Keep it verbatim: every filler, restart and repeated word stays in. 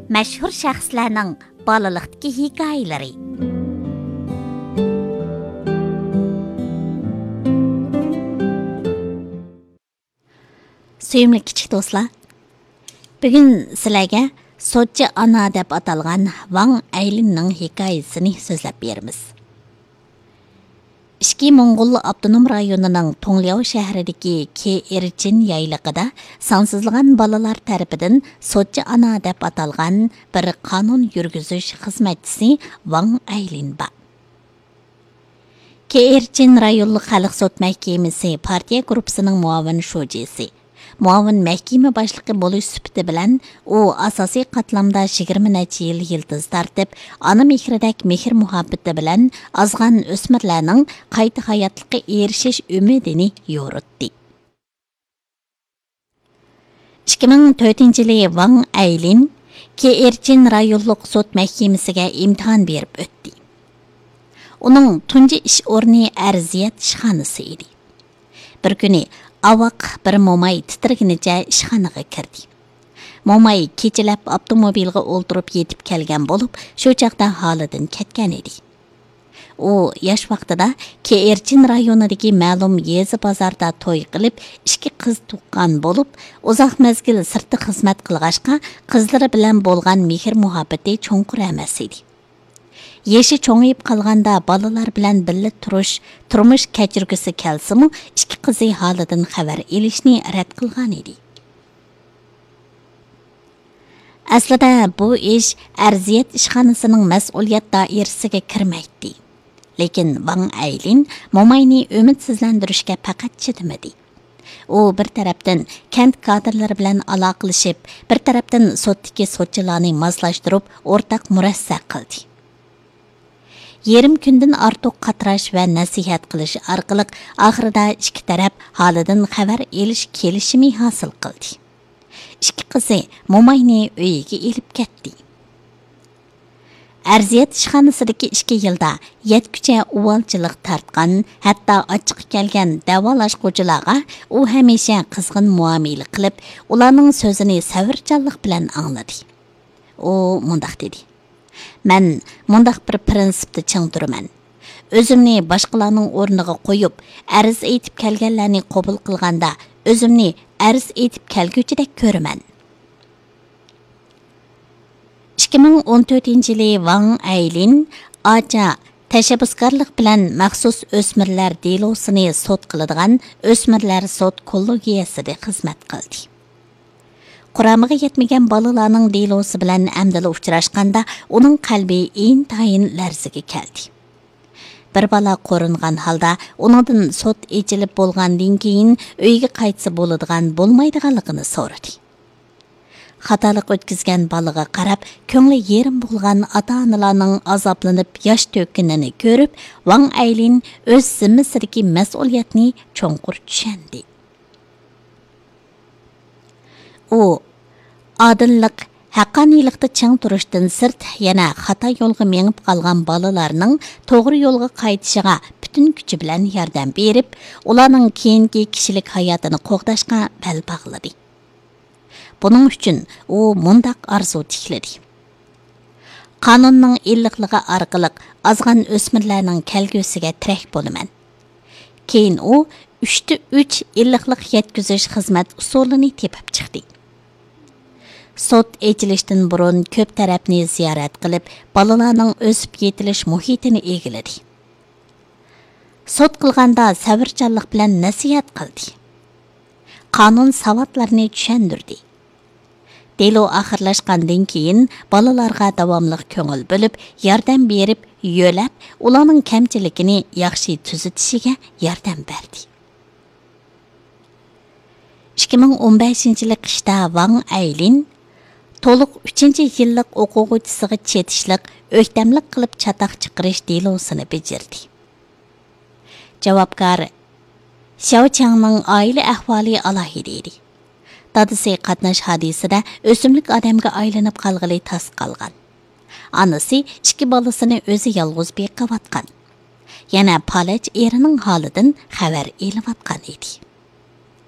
Məşhur şəxslərinin balalıqdakı hekayələri. Suyumli kichik do'stlar, bugun sizlarga Sochi ana deb atalgan Wang Aylinning hikoyasini so'zlab beramiz. İşki Moğol Abdunum rayonining Tongliao shahridagi Ke-Erchin yayliqida sansızlagan balalar tarafidan Sochi ana deb atalgan bir qonun yurgizish xizmatchisi Wang Aylin bor. Ke-Erchin rayonlik xalq sud mahkamasi partiya gruppasining muavin sho'jisi. Muavin mahkama boshlig'i bo'lish sifati bilan u asosiy qatlamda yigirma necha yil yildiz tartib, ona mehridak mehr muhabbati bilan azg'an o'smirlarning qayta hayotlikka erishish umidini yo'ritdi. ikki ming to'rtinchi yili Wang Aylin Ke-Erchin rayonlik sud mahkamasiga imtihon berib o'tdi. Uning tunji ish o'rni arziyat ishxonasi edi. Bir kuni Avaq bir mo'may titriginicha ishxonaga kirdi. Mo'may kechalab avtomobilga o'ltirib yetib kelgan bo'lib, shu chaqda holidan ketgan edi. U yosh vaqtida Ke-Erchin rayonidagi ma'lum yezi bozorda to'y qilib, ikki qiz tuqqan bo'lib, uzoq mezgil sirti xizmat qilg'ashqa qizlari bilan bo'lgan mehr muhabbati cho'nqur emas edi. Yeşi çoğayıp qalğanda balalar bilan birga turish, turmush kechirgisi kelsa-mu, ikki qizi holidan xabar elishni rad qilgan edi. Aslida bu ish arziyat ishxonasining mas'uliyat doirasiga kirmaydi. Lekin Wang Aylin mo'mayni umidsizlantirishga faqat chidamadi. U bir tarafdan kent kadrlari bilan aloqalashib, bir tarafdan sotdagi sotchilarni moslashtirib, o'rtaq murassa qildi. Yerim kundan ortiq qatrash va nasihat qilish orqali oxirida ikki taraf holidan xabar elish kelishimi hosil qildi. Ikki qizi mo'mayni uyiga elib ketdi. Arziyat ishxonasidagi ikki yilda yetkucha uvalchilik tartgan, hatto ochiq kelgan davolashquchilarga u hamisha qizg'in muomala qilib, ularning so'zini savrchanlik bilan angladi. U mundaq dedi: "Men mundaq bir prinsipni ching turaman. O'zimni boshqalarning o'rniga qo'yib, arz aytib kelganlarni qabul qilganda, o'zimni arz aytib kelguvchidek ko'raman." ikki ming o'n to'rtinchi yili Wang Aylin acha tashabbuskorlik bilan maxsus o'smirlar delosini sud qiladigan o'smirlar sud kollegiyasida xizmat qildi. Quramiga yetmagan balalarning delosi bilan amdala uchrashganda uning qalbi intayin larziga keldi. Bir bala qo'ringan holda uningdan sud echilib bo'lgandan keyin uyga qaytsa bo'ladigan bo'lmaydiganligini so'radi. Xatolik o'tkazgan balaga qarab, ko'ngli yerim bo'lgan ota-onalarning azoblanib yosh to'kkanini ko'rib, Wang Aylin o'z zimmasidagi mas'uliyatni cho'nqur tushundi. U adillik, haqqoniylikda ching turishdan sirt yana xato yo'lga mengib qolgan balalarning to'g'ri yo'lga qaytishiga butun kuchi bilan yordam berib, ularning keyingi kishilik hayotini qo'g'dashga bel bog'ladi. Buning uchun u mundaq orzu tikladi: qonunning illiqligi orqali azg'an o'smirlarning kelgusiga tirak bo'laman. Keyin u uchta uch illiqlik yetkazish xizmat usulini tepib chiqdi. Sud echilishdan burun ko'p tarafni ziyorat qilib, balalarning o'sib yetilish muhitini egiladi. Sud qilganda savrchanlik bilan nasihat qildi. Qonun savodlarini tushundirdi. Delo oxirlashgandan keyin balalarga davomli ko'ngil bo'lib, yordam berib, yo'lab, ularning kamchiligini yaxshi tuzitishiga yordam berdi. ikki ming o'n beshinchi yil qishda Wang Aylin to'liq uchinchi yillik o'quvchisiga chetishlik, o'ktamlik qilib chatoq chiqarish delosini bajardi. Javobgar Xiao Changning oila ahvoli alohida edi. Dadasi qatnash hodisada o'simlik odamga aylanib qolg'ili tas qolgan. Anasi ikki bolasini o'zi yolg'iz beqiyotgan. Yana palach erining holidan xabar elib atgan edi.